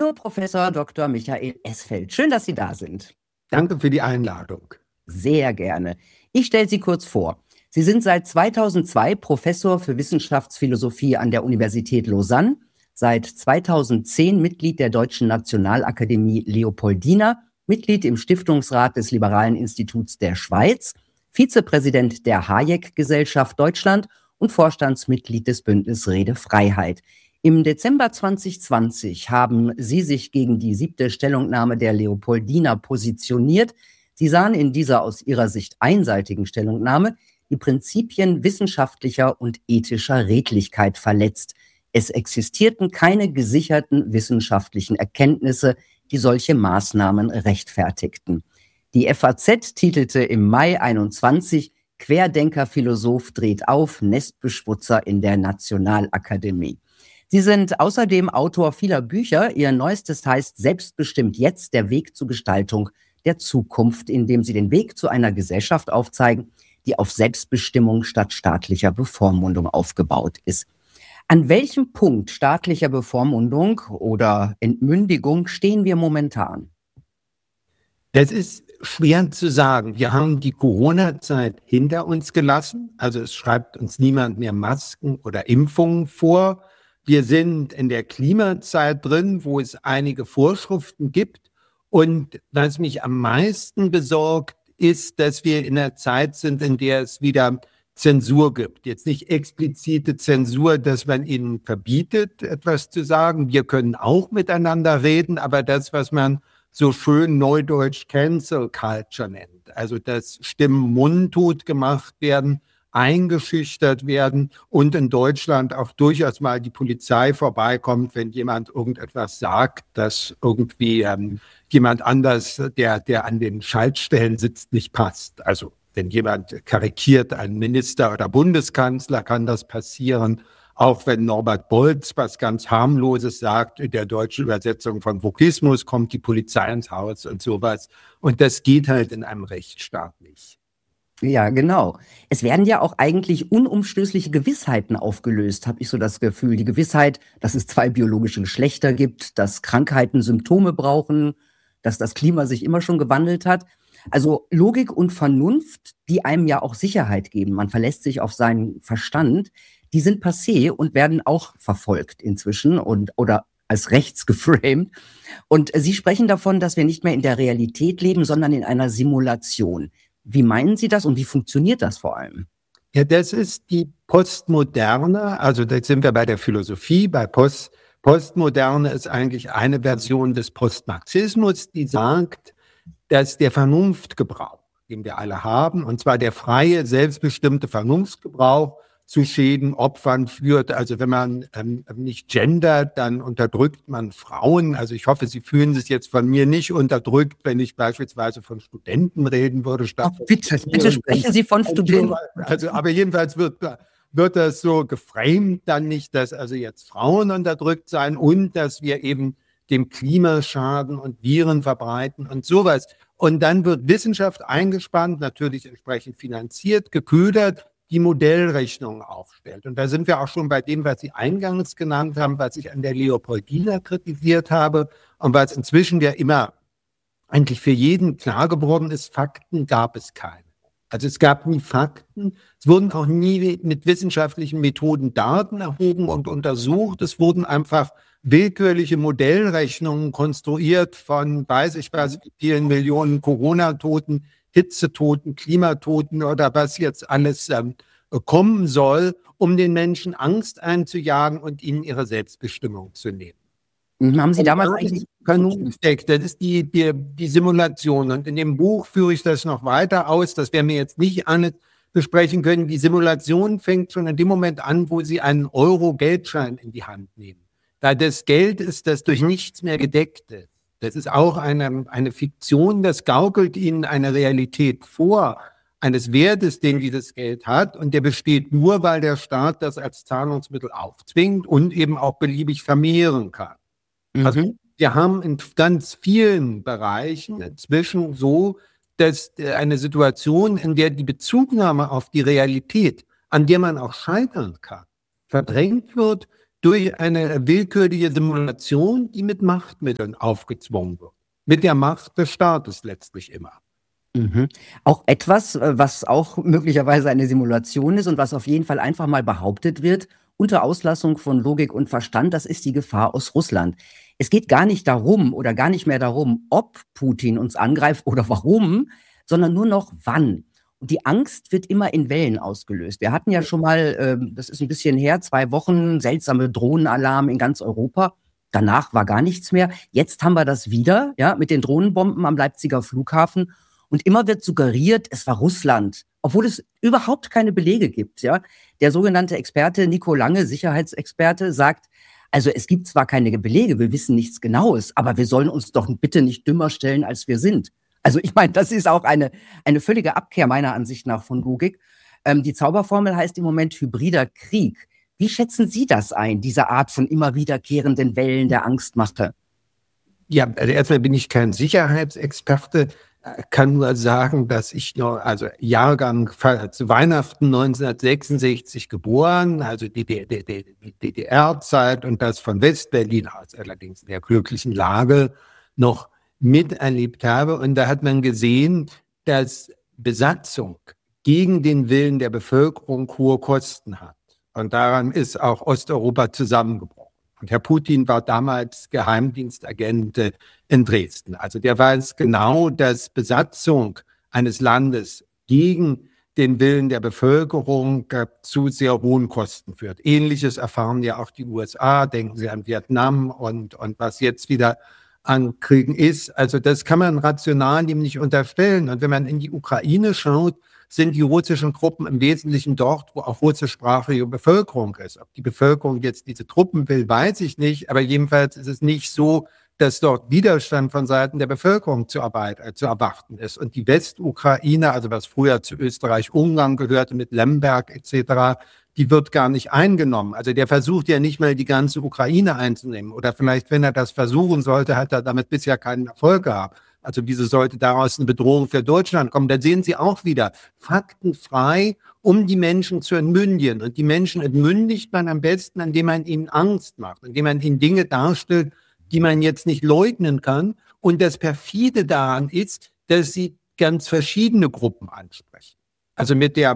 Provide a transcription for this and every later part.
Hallo, Professor Dr. Michael Esfeld. Schön, dass Sie da sind. Danke für die Einladung. Sehr gerne. Ich stelle Sie kurz vor. Sie sind seit 2002 Professor für Wissenschaftsphilosophie an der Universität Lausanne, seit 2010 Mitglied der Deutschen Nationalakademie Leopoldina, Mitglied im Stiftungsrat des Liberalen Instituts der Schweiz, Vizepräsident der Hayek-Gesellschaft Deutschland und Vorstandsmitglied des Bündnis Redefreiheit. Im Dezember 2020 haben Sie sich gegen die 7. Stellungnahme der Leopoldina positioniert. Sie sahen in dieser aus Ihrer Sicht einseitigen Stellungnahme die Prinzipien wissenschaftlicher und ethischer Redlichkeit verletzt. Es existierten keine gesicherten wissenschaftlichen Erkenntnisse, die solche Maßnahmen rechtfertigten. Die FAZ titelte im Mai 21: Querdenker-Philosoph dreht auf, Nestbeschmutzer in der Nationalakademie. Sie sind außerdem Autor vieler Bücher. Ihr neuestes heißt Selbstbestimmt jetzt, der Weg zur Gestaltung der Zukunft, in dem Sie den Weg zu einer Gesellschaft aufzeigen, die auf Selbstbestimmung statt staatlicher Bevormundung aufgebaut ist. An welchem Punkt staatlicher Bevormundung oder Entmündigung stehen wir momentan? Das ist schwer zu sagen. Wir haben die Corona-Zeit hinter uns gelassen. Also es schreibt uns niemand mehr Masken oder Impfungen vor. Wir sind in der Klimazeit drin, wo es einige Vorschriften gibt. Und was mich am meisten besorgt, ist, dass wir in einer Zeit sind, in der es wieder Zensur gibt. Jetzt nicht explizite Zensur, dass man ihnen verbietet, etwas zu sagen. Wir können auch miteinander reden, aber das, was man so schön neudeutsch Cancel Culture nennt, also dass Stimmen mundtot gemacht werden, eingeschüchtert werden und in Deutschland auch durchaus mal die Polizei vorbeikommt, wenn jemand irgendetwas sagt, das irgendwie jemand anders, der an den Schaltstellen sitzt, nicht passt. Also wenn jemand karikiert, ein Minister oder Bundeskanzler, kann das passieren. Auch wenn Norbert Bolz was ganz Harmloses sagt, in der deutschen Übersetzung von Vokismus kommt die Polizei ins Haus und sowas. Und das geht halt in einem Rechtsstaat nicht. Ja, genau. Es werden ja auch eigentlich unumstößliche Gewissheiten aufgelöst, habe ich so das Gefühl. Die Gewissheit, dass es 2 biologische Geschlechter gibt, dass Krankheiten Symptome brauchen, dass das Klima sich immer schon gewandelt hat. Also Logik und Vernunft, die einem ja auch Sicherheit geben. Man verlässt sich auf seinen Verstand. Die sind passé und werden auch verfolgt inzwischen oder als rechts geframed. Und Sie sprechen davon, dass wir nicht mehr in der Realität leben, sondern in einer Simulation. Wie meinen Sie das und wie funktioniert das vor allem? Ja, das ist die Postmoderne, also da sind wir bei der Philosophie, bei Postmoderne ist eigentlich eine Version des Postmarxismus, die sagt, dass der Vernunftgebrauch, den wir alle haben, und zwar der freie, selbstbestimmte Vernunftgebrauch, zu Schäden, Opfern führt. Also wenn man nicht gendert, dann unterdrückt man Frauen. Also ich hoffe, Sie fühlen sich jetzt von mir nicht unterdrückt, wenn ich beispielsweise von Studenten reden würde. Ach, bitte sprechen Sie von Studenten. Also, aber jedenfalls wird das so geframed dann nicht, dass also jetzt Frauen unterdrückt seien und dass wir eben dem Klima schaden und Viren verbreiten und sowas. Und dann wird Wissenschaft eingespannt, natürlich entsprechend finanziert, geködert, die Modellrechnungen aufstellt. Und da sind wir auch schon bei dem, was Sie eingangs genannt haben, was ich an der Leopoldina kritisiert habe und was inzwischen ja immer eigentlich für jeden klar geworden ist: Fakten gab es keine. Also es gab nie Fakten, es wurden auch nie mit wissenschaftlichen Methoden Daten erhoben und untersucht, es wurden einfach willkürliche Modellrechnungen konstruiert von, weiß ich was, vielen Millionen Corona-Toten, Hitzetoten, Klimatoten oder was jetzt alles kommen soll, um den Menschen Angst einzujagen und ihnen ihre Selbstbestimmung zu nehmen. Haben Sie damals eigentlich Vernunft, das ist die Simulation. Und in dem Buch führe ich das noch weiter aus, das werden wir jetzt nicht alles besprechen können. Die Simulation fängt schon in dem Moment an, wo Sie einen Euro-Geldschein in die Hand nehmen. Da das Geld ist, das durch nichts mehr gedeckt ist. Das ist auch eine Fiktion, das gaukelt Ihnen eine Realität vor, eines Wertes, den dieses Geld hat. Und der besteht nur, weil der Staat das als Zahlungsmittel aufzwingt und eben auch beliebig vermehren kann. Also wir haben in ganz vielen Bereichen inzwischen so, dass eine Situation, in der die Bezugnahme auf die Realität, an der man auch scheitern kann, verdrängt wird durch eine willkürliche Simulation, die mit Machtmitteln aufgezwungen wird. Mit der Macht des Staates letztlich immer. Mhm. Auch etwas, was auch möglicherweise eine Simulation ist und was auf jeden Fall einfach mal behauptet wird, unter Auslassung von Logik und Verstand, das ist die Gefahr aus Russland. Es geht gar nicht darum oder gar nicht mehr darum, ob Putin uns angreift oder warum, sondern nur noch wann. Und die Angst wird immer in Wellen ausgelöst. Wir hatten ja schon mal, das ist ein bisschen her, 2 Wochen, seltsame Drohnenalarm in ganz Europa. Danach war gar nichts mehr. Jetzt haben wir das wieder, ja, mit den Drohnenbomben am Leipziger Flughafen. Und immer wird suggeriert, es war Russland, obwohl es überhaupt keine Belege gibt. Ja? Der sogenannte Experte Nico Lange, Sicherheitsexperte, sagt, also es gibt zwar keine Belege, wir wissen nichts Genaues, aber wir sollen uns doch bitte nicht dümmer stellen, als wir sind. Also ich meine, das ist auch eine völlige Abkehr meiner Ansicht nach von Logik. Die Zauberformel heißt im Moment hybrider Krieg. Wie schätzen Sie das ein, diese Art von immer wiederkehrenden Wellen der Angstmache? Ja, also erstmal bin ich kein Sicherheitsexperte, kann nur sagen, dass ich noch, also Jahrgang zu Weihnachten 1966 geboren, also die DDR-Zeit und das von Westberlin aus, allerdings in der glücklichen Lage, noch miterlebt habe. Und da hat man gesehen, dass Besatzung gegen den Willen der Bevölkerung hohe Kosten hat. Und daran ist auch Osteuropa zusammengebrochen. Und Herr Putin war damals Geheimdienstagent in Dresden. Also der weiß genau, dass Besatzung eines Landes gegen den Willen der Bevölkerung zu sehr hohen Kosten führt. Ähnliches erfahren ja auch die USA. Denken Sie an Vietnam und was jetzt wieder an Kriegen ist. Also das kann man rational ihm nicht unterstellen. Und wenn man in die Ukraine schaut, sind die russischen Truppen im Wesentlichen dort, wo auch russischsprachige Bevölkerung ist. Ob die Bevölkerung jetzt diese Truppen will, weiß ich nicht. Aber jedenfalls ist es nicht so, dass dort Widerstand von Seiten der Bevölkerung zu erwarten ist. Und die Westukraine, also was früher zu Österreich-Ungarn gehörte mit Lemberg etc., die wird gar nicht eingenommen. Also der versucht ja nicht mal die ganze Ukraine einzunehmen. Oder vielleicht, wenn er das versuchen sollte, hat er damit bisher keinen Erfolg gehabt. Also wieso sollte daraus eine Bedrohung für Deutschland kommen? Da sehen Sie auch wieder faktenfrei, um die Menschen zu entmündigen. Und die Menschen entmündigt man am besten, indem man ihnen Angst macht, indem man ihnen Dinge darstellt, die man jetzt nicht leugnen kann. Und das Perfide daran ist, dass sie ganz verschiedene Gruppen ansprechen. Also mit der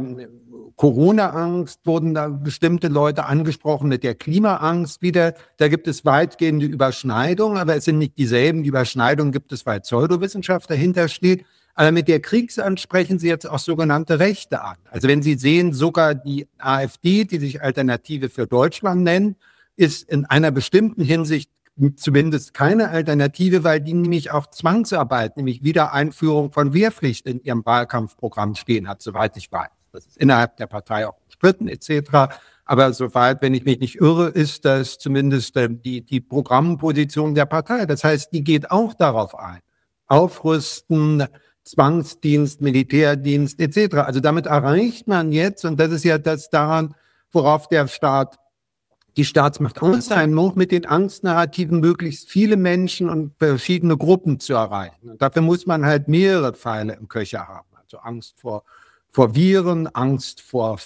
Corona-Angst wurden da bestimmte Leute angesprochen, mit der Klimaangst wieder. Da gibt es weitgehende Überschneidungen, aber es sind nicht dieselben. Die Überschneidungen gibt es, weil Pseudowissenschaft dahinter steht. Aber mit der Kriegsangst sprechen Sie jetzt auch sogenannte Rechte an. Also wenn Sie sehen, sogar die AfD, die sich Alternative für Deutschland nennt, ist in einer bestimmten Hinsicht zumindest keine Alternative, weil die nämlich auch Zwangsarbeit, nämlich Wiedereinführung von Wehrpflicht in ihrem Wahlkampfprogramm stehen hat, soweit ich weiß. Das ist innerhalb der Partei auch umstritten etc. Aber soweit, wenn ich mich nicht irre, ist das zumindest die Programmposition der Partei. Das heißt, die geht auch darauf ein. Aufrüsten, Zwangsdienst, Militärdienst etc. Also damit erreicht man jetzt, und das ist ja das daran, worauf die Staatsmacht aus sein muss, mit den Angstnarrativen möglichst viele Menschen und verschiedene Gruppen zu erreichen. Und dafür muss man halt mehrere Pfeile im Köcher haben. Also Angst vor Viren, Angst vor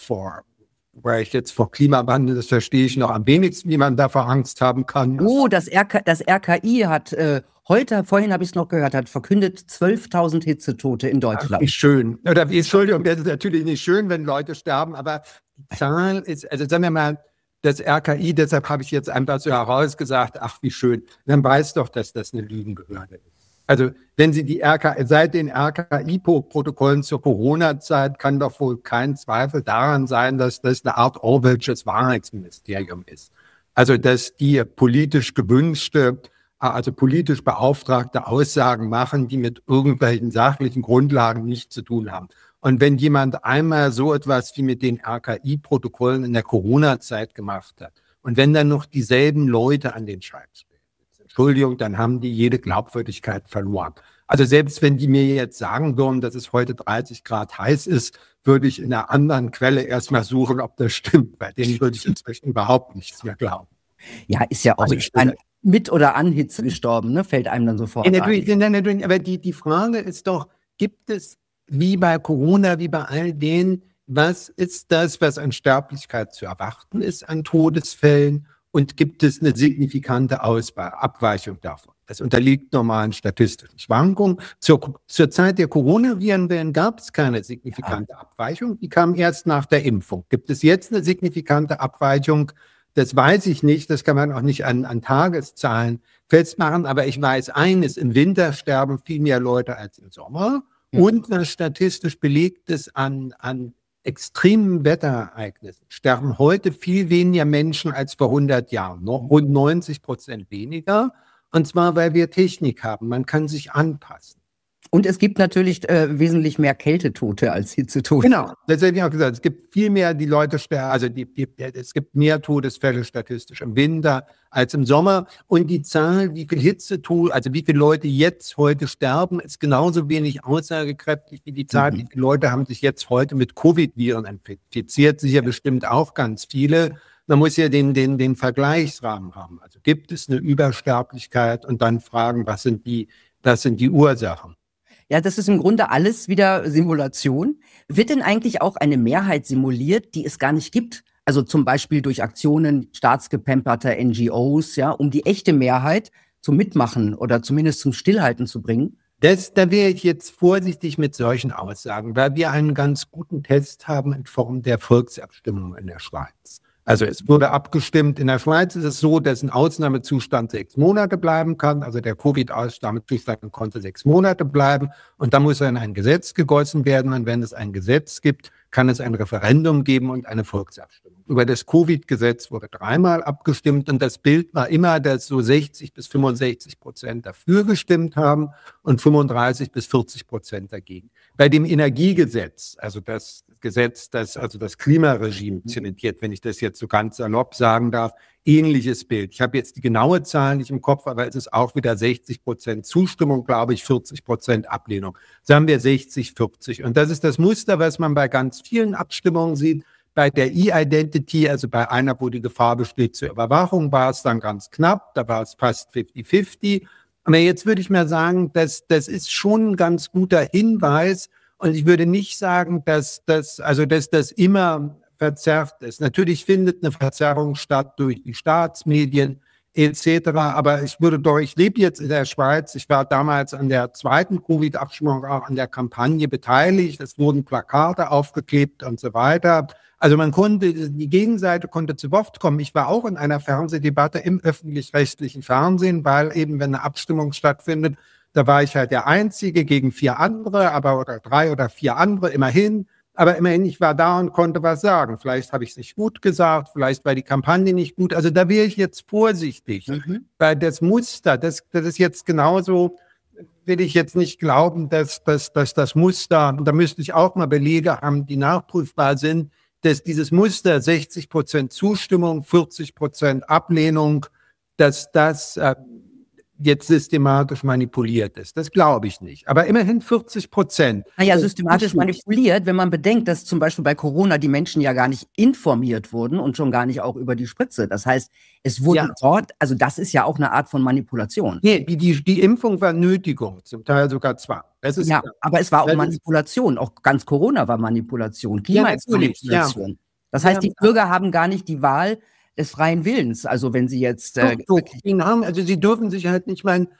Klimawandel, das verstehe ich noch am wenigsten, wie man davor Angst haben kann. Oh, das RKI hat vorhin habe ich es noch gehört, hat verkündet 12.000 Hitzetote in Deutschland. Ach, wie schön. Entschuldigung, das ist natürlich nicht schön, wenn Leute sterben, aber die Zahl ist, also sagen wir mal, das RKI, deshalb habe ich jetzt einfach so herausgesagt, ach wie schön, dann weiß doch, dass das eine Lügenbehörde ist. Also wenn Sie seit den RKI-Protokollen zur Corona-Zeit kann doch wohl kein Zweifel daran sein, dass das eine Art Orwellsches Wahrheitsministerium ist. Also dass die politisch gewünschte, also politisch beauftragte Aussagen machen, die mit irgendwelchen sachlichen Grundlagen nichts zu tun haben. Und wenn jemand einmal so etwas wie mit den RKI-Protokollen in der Corona-Zeit gemacht hat und wenn dann noch dieselben Leute an den Schreibtisch Entschuldigung, dann haben die jede Glaubwürdigkeit verloren. Also selbst wenn die mir jetzt sagen würden, dass es heute 30 Grad heiß ist, würde ich in einer anderen Quelle erstmal suchen, ob das stimmt. Bei denen würde ich inzwischen überhaupt nichts mehr glauben. Ja, ist ja auch mit oder an Hitze gestorben, ne? Fällt einem dann sofort ein. Aber die Frage ist doch, gibt es wie bei Corona, wie bei all denen, was ist das, was an Sterblichkeit zu erwarten ist, an Todesfällen? und gibt es eine signifikante Abweichung davon. Das unterliegt normalen statistischen Schwankungen. Zur Zeit der Coronavirenwellen gab es keine signifikante Abweichung. Die kam erst nach der Impfung. Gibt es jetzt eine signifikante Abweichung? Das weiß ich nicht. Das kann man auch nicht an Tageszahlen festmachen. Aber ich weiß eines, im Winter sterben viel mehr Leute als im Sommer. Und was statistisch belegt ist, an extremen Wetterereignissen sterben heute viel weniger Menschen als vor 100 Jahren. Noch rund 90% weniger. Und zwar, weil wir Technik haben. Man kann sich anpassen. Und es gibt natürlich wesentlich mehr Kältetote als Hitzetote. Genau, das hätte ich auch gesagt. Es gibt viel mehr, die Leute sterben, also es gibt mehr Todesfälle statistisch im Winter als im Sommer. Und die Zahl, wie viel Hitzetote, also wie viele Leute heute sterben, ist genauso wenig aussagekräftig wie die Zahl, wie viele Leute haben sich jetzt heute mit Covid-Viren infiziert. Sicher bestimmt auch ganz viele. Man muss ja den Vergleichsrahmen haben. Also gibt es eine Übersterblichkeit und dann fragen, was sind die Ursachen? Ja, das ist im Grunde alles wieder Simulation. Wird denn eigentlich auch eine Mehrheit simuliert, die es gar nicht gibt? Also zum Beispiel durch Aktionen staatsgepemperter NGOs, ja, um die echte Mehrheit zum Mitmachen oder zumindest zum Stillhalten zu bringen? Da wäre ich jetzt vorsichtig mit solchen Aussagen, weil wir einen ganz guten Test haben in Form der Volksabstimmung in der Schweiz. Also es wurde abgestimmt. In der Schweiz ist es so, dass ein Ausnahmezustand 6 Monate bleiben kann. Also der Covid-Ausnahmezustand konnte 6 Monate bleiben. Und dann muss er in ein Gesetz gegossen werden. Und wenn es ein Gesetz gibt, kann es ein Referendum geben und eine Volksabstimmung. Über das Covid-Gesetz wurde 3-mal abgestimmt. Und das Bild war immer, dass so 60-65% dafür gestimmt haben und 35-40% dagegen. Bei dem Energiegesetz, also das Gesetz, das das Klimaregime zementiert, wenn ich das jetzt so ganz salopp sagen darf, ähnliches Bild. Ich habe jetzt die genaue Zahl nicht im Kopf, aber es ist auch wieder 60% Zustimmung, glaube ich, 40% Ablehnung. Sagen wir 60-40. Und das ist das Muster, was man bei ganz vielen Abstimmungen sieht. Bei der E-Identity, also bei einer, wo die Gefahr besteht zur Überwachung, war es dann ganz knapp, da war es fast 50-50. Aber jetzt würde ich mal sagen, das ist schon ein ganz guter Hinweis. Und ich würde nicht sagen, dass das immer verzerrt ist. Natürlich findet eine Verzerrung statt durch die Staatsmedien etc. Aber ich lebe jetzt in der Schweiz. Ich war damals an der zweiten Covid-Abstimmung auch an der Kampagne beteiligt. Es wurden Plakate aufgeklebt und so weiter. Also die Gegenseite konnte zu Wort kommen. Ich war auch in einer Fernsehdebatte im öffentlich-rechtlichen Fernsehen, weil eben, wenn eine Abstimmung stattfindet, da war ich halt der Einzige gegen 4 andere, oder 3 oder 4 andere, immerhin. Aber immerhin, ich war da und konnte was sagen. Vielleicht habe ich es nicht gut gesagt, vielleicht war die Kampagne nicht gut. Also da wäre ich jetzt vorsichtig, weil das Muster, das ist jetzt genauso, will ich jetzt nicht glauben, dass das Muster, und da müsste ich auch mal Belege haben, die nachprüfbar sind, dass dieses Muster 60% Zustimmung, 40% Ablehnung, dass das jetzt systematisch manipuliert ist. Das glaube ich nicht. Aber immerhin 40%. Naja, systematisch manipuliert, wenn man bedenkt, dass zum Beispiel bei Corona die Menschen ja gar nicht informiert wurden und schon gar nicht auch über die Spritze. Das heißt, es wurde dort, also das ist ja auch eine Art von Manipulation. Nee, die Impfung war Nötigung, zum Teil sogar Zwang. Ja, aber es war auch Manipulation. Auch ganz Corona war Manipulation. Klima ist Manipulation. Das heißt, die Bürger haben gar nicht die Wahl des freien Willens, also wenn sie jetzt... sie dürfen sich halt nicht meinen,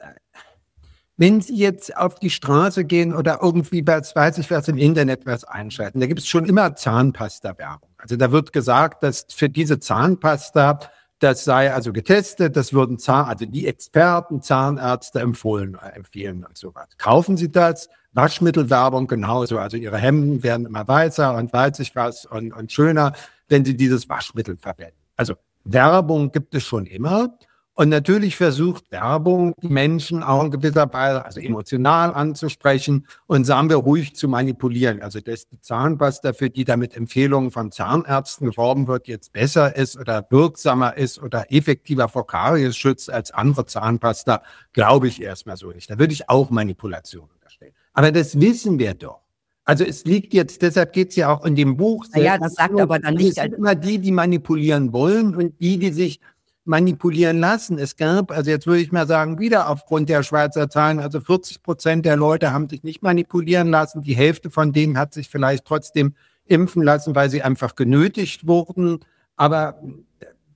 wenn sie jetzt auf die Straße gehen oder irgendwie, weiß ich was, im Internet was einschalten, da gibt es schon immer Zahnpasta-Werbung. Also da wird gesagt, dass für diese Zahnpasta, das sei also getestet, das würden die Experten, Zahnärzte empfehlen und so was. Kaufen Sie das? Waschmittelwerbung genauso, also Ihre Hemden werden immer weißer und weiß ich was und schöner, wenn Sie dieses Waschmittel verwenden. Also Werbung gibt es schon immer. Und natürlich versucht Werbung, die Menschen auch in gewisser Weise, also emotional anzusprechen und sagen wir ruhig zu manipulieren. Also dass die Zahnpasta, für die da mit Empfehlungen von Zahnärzten geworben wird, jetzt besser ist oder wirksamer ist oder effektiver vor Karies schützt als andere Zahnpasta, glaube ich erstmal so nicht. Da würde ich auch Manipulation unterstellen. Aber das wissen wir doch. Also es liegt jetzt, deshalb geht es ja auch in dem Buch. Naja, das sagt aber dann nicht. Es sind immer die manipulieren wollen und die sich manipulieren lassen. Es gab, also jetzt würde ich mal sagen, wieder aufgrund der Schweizer Zahlen, also 40% der Leute haben sich nicht manipulieren lassen. Die Hälfte von denen hat sich vielleicht trotzdem impfen lassen, weil sie einfach genötigt wurden. Aber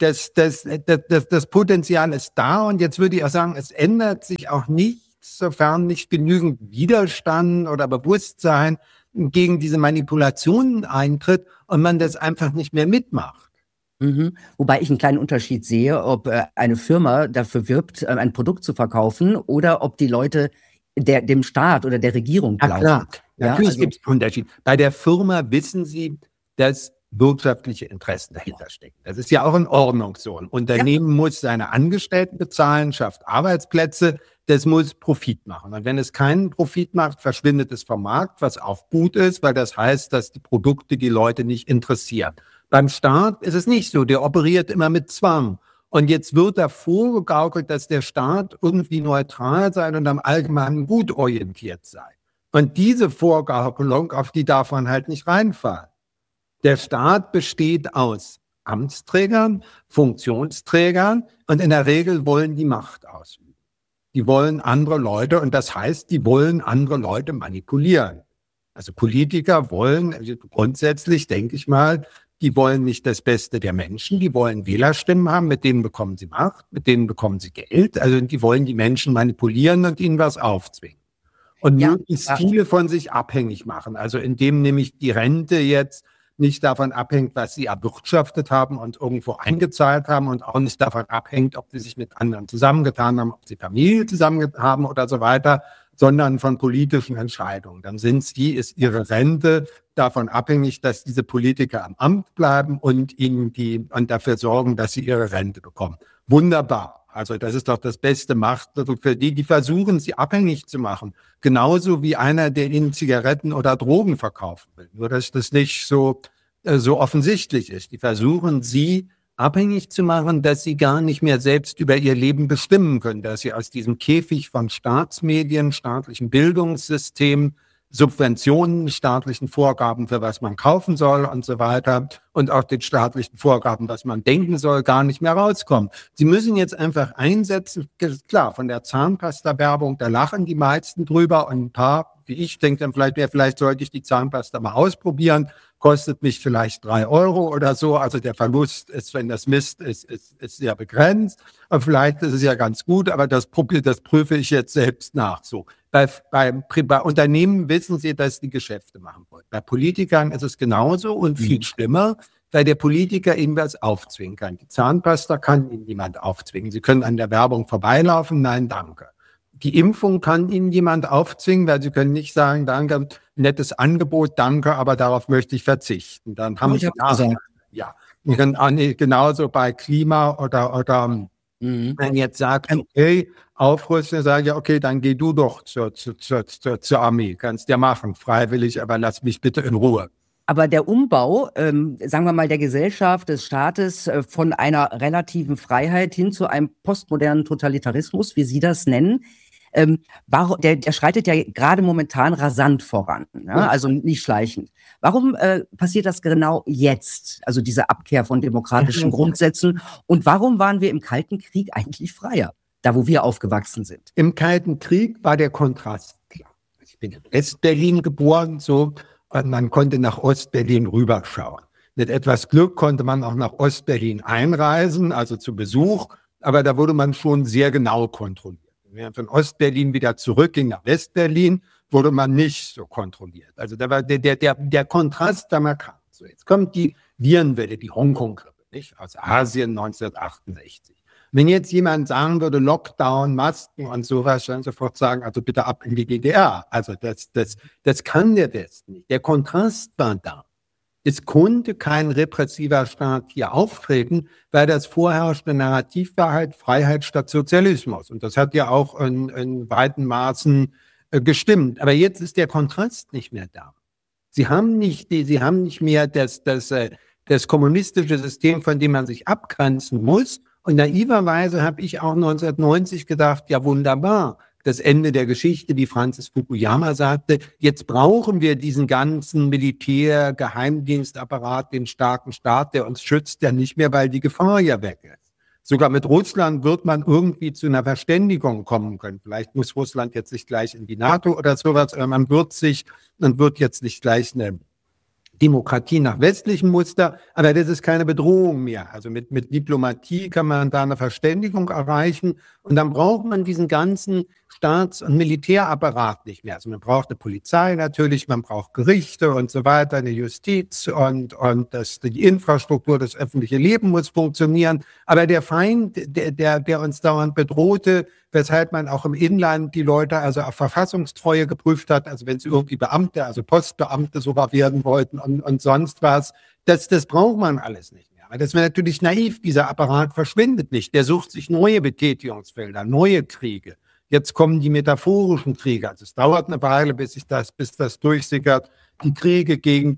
das Potenzial ist da und jetzt würde ich auch sagen, es ändert sich auch nichts, sofern nicht genügend Widerstand oder Bewusstsein gegen diese Manipulationen eintritt und man das einfach nicht mehr mitmacht. Mhm. Wobei ich einen kleinen Unterschied sehe, ob eine Firma dafür wirbt, ein Produkt zu verkaufen oder ob die Leute dem Staat oder der Regierung Ja, glauben. klar. Ja, Natürlich also, gibt es einen Unterschied. Bei der Firma wissen Sie, dass wirtschaftliche Interessen dahinter stecken. Das ist ja auch in Ordnung so. Ein Unternehmen muss seine Angestellten bezahlen, schafft Arbeitsplätze, das muss Profit machen. Und wenn es keinen Profit macht, verschwindet es vom Markt, was auch gut ist, weil das heißt, dass die Produkte die Leute nicht interessieren. Beim Staat ist es nicht so, der operiert immer mit Zwang. Und jetzt wird da vorgegaukelt, dass der Staat irgendwie neutral sein und am allgemeinen Gut orientiert sei. Und diese Vorgaukelung, auf die darf man halt nicht reinfallen. Der Staat besteht aus Amtsträgern, Funktionsträgern und in der Regel wollen die Macht ausüben. Die wollen andere Leute und das heißt, die wollen andere Leute manipulieren. Also Politiker wollen, also grundsätzlich denke ich mal, die wollen nicht das Beste der Menschen, die wollen Wählerstimmen haben, mit denen bekommen sie Macht, mit denen bekommen sie Geld, also die wollen die Menschen manipulieren und ihnen was aufzwingen. Und möglichst viele von sich abhängig machen, also indem nämlich die Rente jetzt nicht davon abhängt, was sie erwirtschaftet haben und irgendwo eingezahlt haben und auch nicht davon abhängt, ob sie sich mit anderen zusammengetan haben, ob sie Familie zusammen haben oder so weiter, sondern von politischen Entscheidungen. Dann ist ihre Rente davon abhängig, dass diese Politiker am Amt bleiben und und dafür sorgen, dass sie ihre Rente bekommen. Wunderbar. Also das ist doch das beste Machtmittel für die versuchen, sie abhängig zu machen. Genauso wie einer, der ihnen Zigaretten oder Drogen verkaufen will. Nur dass das nicht so offensichtlich ist. Die versuchen, sie abhängig zu machen, dass sie gar nicht mehr selbst über ihr Leben bestimmen können, dass sie aus diesem Käfig von Staatsmedien, staatlichem Bildungssystem, Subventionen, staatlichen Vorgaben, für was man kaufen soll und so weiter und auch den staatlichen Vorgaben, was man denken soll, gar nicht mehr rauskommen. Sie müssen jetzt einfach einsetzen, klar, von der Zahnpasta-Werbung, da lachen die meisten drüber und ein paar, wie ich, denken dann vielleicht sollte ich die Zahnpasta mal ausprobieren, kostet mich vielleicht 3 Euro oder so, also der Verlust ist, wenn das Mist ist sehr begrenzt, aber vielleicht ist es ja ganz gut, aber das prüfe ich jetzt selbst nach, so. Bei Unternehmen wissen sie, dass die Geschäfte machen wollen. Bei Politikern ist es genauso und viel schlimmer, weil der Politiker ihnen was aufzwingen kann. Die Zahnpasta kann ihnen niemand aufzwingen. Sie können an der Werbung vorbeilaufen, nein, danke. Die Impfung kann ihnen jemand aufzwingen, weil sie können nicht sagen, danke, nettes Angebot, danke, aber darauf möchte ich verzichten. Dann haben sie ja. Genauso bei Klima oder wenn jetzt sagt, okay, aufrüsten, sage ich, ja, okay, dann geh du doch zur Armee, kannst ja machen, freiwillig, aber lass mich bitte in Ruhe. Aber der Umbau, sagen wir mal, der Gesellschaft, des Staates von einer relativen Freiheit hin zu einem postmodernen Totalitarismus, wie Sie das nennen, der schreitet ja gerade momentan rasant voran, ja? Also nicht schleichend. Warum passiert das genau jetzt, also diese Abkehr von demokratischen Grundsätzen? Und warum waren wir im Kalten Krieg eigentlich freier, da wo wir aufgewachsen sind? Im Kalten Krieg war der Kontrast klar. Ich bin in West-Berlin geboren, so, und man konnte nach Ost-Berlin rüberschauen. Mit etwas Glück konnte man auch nach Ost-Berlin einreisen, also zu Besuch, aber da wurde man schon sehr genau kontrolliert. Wenn man von Ost-Berlin wieder zurückging nach West-Berlin, wurde man nicht so kontrolliert. Also da war der Kontrast da markant. So, jetzt kommt die Virenwelle, die Hongkong-Grippe, nicht? Aus Asien 1968. Wenn jetzt jemand sagen würde, Lockdown, Masken und sowas, dann sofort sagen, also bitte ab in die DDR. Also das kann der Westen nicht. Der Kontrast war da. Es konnte kein repressiver Staat hier auftreten, weil das vorherrschende Narrativ war halt Freiheit statt Sozialismus. Und das hat ja auch in weiten Maßen gestimmt. Aber jetzt ist der Kontrast nicht mehr da. Sie haben nicht mehr das kommunistische System, von dem man sich abgrenzen muss. Und naiverweise habe ich auch 1990 gedacht, ja wunderbar, das Ende der Geschichte, wie Francis Fukuyama sagte, jetzt brauchen wir diesen ganzen Militär-Geheimdienstapparat, den starken Staat, der uns schützt, ja nicht mehr, weil die Gefahr ja weg ist. Sogar mit Russland wird man irgendwie zu einer Verständigung kommen können. Vielleicht muss Russland jetzt nicht gleich in die NATO oder sowas, aber man wird jetzt nicht gleich Demokratie nach westlichem Muster, aber das ist keine Bedrohung mehr. Also mit Diplomatie kann man da eine Verständigung erreichen und dann braucht man diesen ganzen Staats- und Militärapparat nicht mehr. Also man braucht eine Polizei natürlich, man braucht Gerichte und so weiter, eine Justiz und die Infrastruktur, das öffentliche Leben muss funktionieren. Aber der Feind, der uns dauernd bedrohte, weshalb man auch im Inland die Leute also auf Verfassungstreue geprüft hat, also wenn sie irgendwie Beamte, also Postbeamte sogar werden wollten und sonst was, das braucht man alles nicht mehr. Aber das wäre natürlich naiv, dieser Apparat verschwindet nicht. Der sucht sich neue Betätigungsfelder, neue Kriege. Jetzt kommen die metaphorischen Kriege. Also es dauert eine Weile, bis das durchsickert. Die Kriege gegen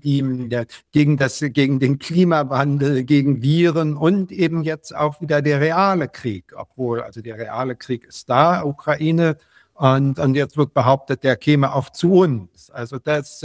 den Klimawandel, gegen Viren und eben jetzt auch wieder der reale Krieg. Obwohl, also der reale Krieg ist da, Ukraine, und jetzt wird behauptet, der käme auch zu uns. Also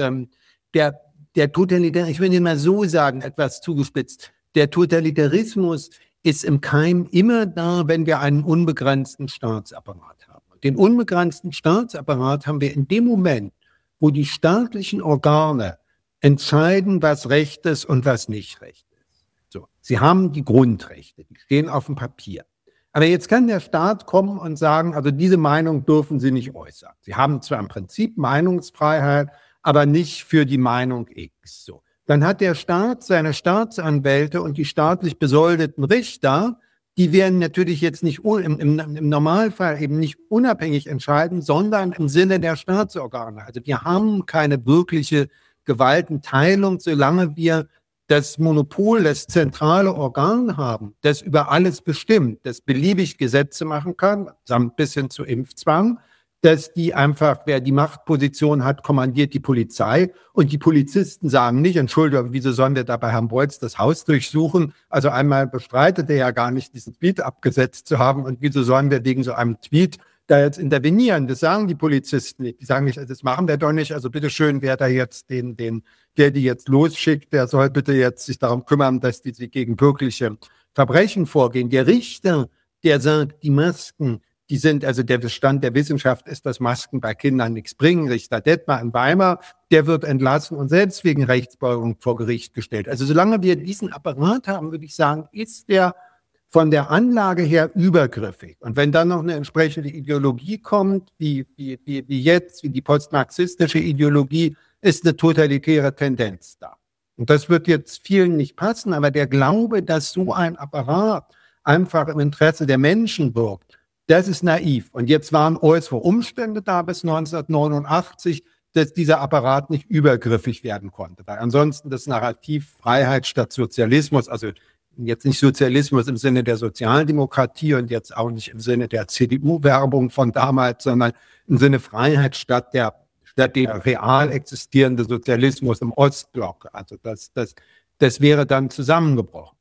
der Totalitarismus, ich will Ihnen mal so sagen, etwas zugespitzt, der Totalitarismus ist im Keim immer da, wenn wir einen unbegrenzten Staatsapparat haben. Den unbegrenzten Staatsapparat haben wir in dem Moment, wo die staatlichen Organe entscheiden, was Recht ist und was nicht Recht ist. So, sie haben die Grundrechte, die stehen auf dem Papier. Aber jetzt kann der Staat kommen und sagen, also diese Meinung dürfen Sie nicht äußern. Sie haben zwar im Prinzip Meinungsfreiheit, aber nicht für die Meinung X. So. Dann hat der Staat seine Staatsanwälte und die staatlich besoldeten Richter, die werden natürlich jetzt nicht im Normalfall eben nicht unabhängig entscheiden, sondern im Sinne der Staatsorgane. Also wir haben keine wirkliche Gewaltenteilung, solange wir das Monopol, das zentrale Organ haben, das über alles bestimmt, das beliebig Gesetze machen kann, samt bis hin zu Impfzwang, dass die einfach, wer die Machtposition hat, kommandiert die Polizei und die Polizisten sagen nicht, Entschuldigung, wieso sollen wir da bei Herrn Bolz das Haus durchsuchen? Also einmal bestreitet er ja gar nicht, diesen Tweet abgesetzt zu haben und wieso sollen wir wegen so einem Tweet da jetzt intervenieren? Das sagen die Polizisten nicht. Die sagen nicht, das machen wir doch nicht, also bitteschön, wer da jetzt der die jetzt losschickt, der soll bitte jetzt sich darum kümmern, dass die sich gegen wirkliche Verbrechen vorgehen. Der Richter, der sagt, die Masken, die sind, also der Bestand der Wissenschaft ist, dass Masken bei Kindern nichts bringen. Richter Detmar in Weimar, der wird entlassen und selbst wegen Rechtsbeugung vor Gericht gestellt. Also solange wir diesen Apparat haben, würde ich sagen, ist der von der Anlage her übergriffig. Und wenn dann noch eine entsprechende Ideologie kommt, wie jetzt, wie die postmarxistische Ideologie, ist eine totalitäre Tendenz da. Und das wird jetzt vielen nicht passen, aber der Glaube, dass so ein Apparat einfach im Interesse der Menschen wirkt, das ist naiv. Und jetzt waren äußere Umstände da bis 1989, dass dieser Apparat nicht übergriffig werden konnte. Weil ansonsten das Narrativ Freiheit statt Sozialismus, also jetzt nicht Sozialismus im Sinne der Sozialdemokratie und jetzt auch nicht im Sinne der CDU-Werbung von damals, sondern im Sinne Freiheit statt der real existierende Sozialismus im Ostblock. Also das wäre dann zusammengebrochen.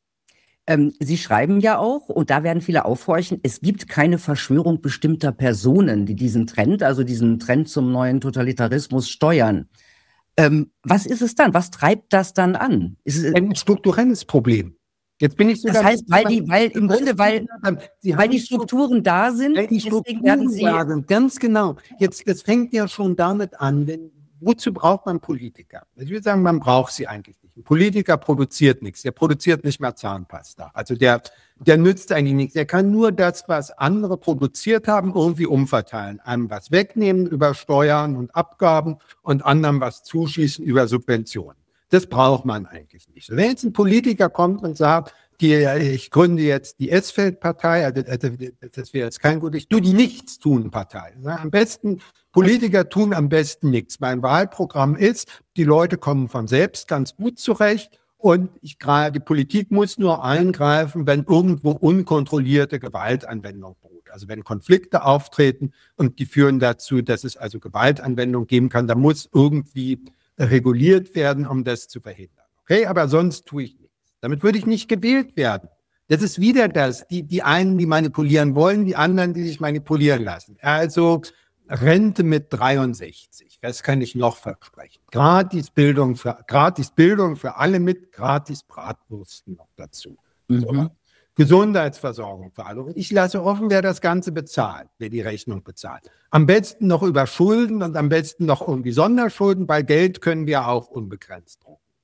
Sie schreiben ja auch, und da werden viele aufhorchen, es gibt keine Verschwörung bestimmter Personen, die diesen Trend zum neuen Totalitarismus steuern. Was ist es dann? Was treibt das dann an? Ist es ein strukturelles Problem? Jetzt bin ich so. Das heißt, weil die Strukturen da sind, deswegen werden sie. Ganz genau. Jetzt, das fängt ja schon damit an, wozu braucht man Politiker? Ich würde sagen, man braucht sie eigentlich nicht. Ein Politiker produziert nichts. Der produziert nicht mehr Zahnpasta. Also der nützt eigentlich nichts. Der kann nur das, was andere produziert haben, irgendwie umverteilen. Einem was wegnehmen über Steuern und Abgaben und anderem was zuschießen über Subventionen. Das braucht man eigentlich nicht. Wenn jetzt ein Politiker kommt und sagt, ich gründe jetzt die Esfeld-Partei, also das wäre jetzt kein gut, ich tue die Nichtstun-Partei. Am besten, Politiker tun am besten nichts. Mein Wahlprogramm ist, die Leute kommen von selbst ganz gut zurecht und die Politik muss nur eingreifen, wenn irgendwo unkontrollierte Gewaltanwendung beruht. Also wenn Konflikte auftreten und die führen dazu, dass es also Gewaltanwendung geben kann, da muss irgendwie reguliert werden, um das zu verhindern. Okay, aber sonst tue ich nichts. Damit würde ich nicht gewählt werden. Das ist wieder das. Die einen, die manipulieren wollen, die anderen, die sich manipulieren lassen. Also Rente mit 63. Das kann ich noch versprechen. Gratisbildung für alle mit gratis Bratwürsten noch dazu. So. Gesundheitsversorgung für alle. Und ich lasse offen, wer das Ganze bezahlt, wer die Rechnung bezahlt. Am besten noch über Schulden und am besten noch irgendwie Sonderschulden. Bei Geld können wir auch unbegrenzt drucken.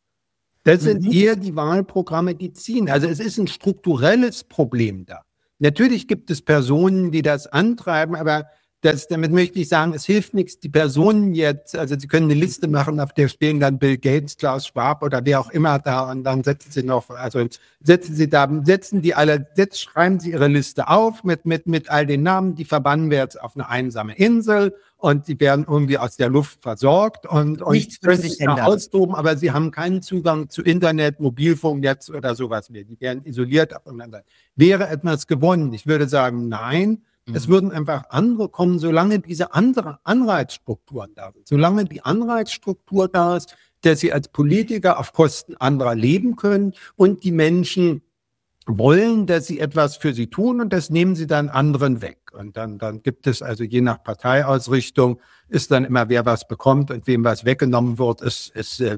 Das sind eher die Wahlprogramme, die ziehen. Also es ist ein strukturelles Problem da. Natürlich gibt es Personen, die das antreiben, aber damit möchte ich sagen, es hilft nichts, die Personen jetzt, also Sie können eine Liste machen, auf der stehen dann Bill Gates, Klaus Schwab oder wer auch immer da und dann schreiben Sie Ihre Liste auf mit all den Namen, die verbannen wir jetzt auf eine einsame Insel und die werden irgendwie aus der Luft versorgt und können sich da austoben, aber sie haben keinen Zugang zu Internet, Mobilfunknetz oder sowas mehr. Die werden isoliert voneinander. Wäre etwas gewonnen? Ich würde sagen, nein. Es würden einfach andere kommen, solange diese andere Anreizstrukturen da sind. Solange die Anreizstruktur da ist, dass sie als Politiker auf Kosten anderer leben können und die Menschen wollen, dass sie etwas für sie tun und das nehmen sie dann anderen weg. Und dann gibt es also je nach Parteiausrichtung ist dann immer, wer was bekommt und wem was weggenommen wird, ist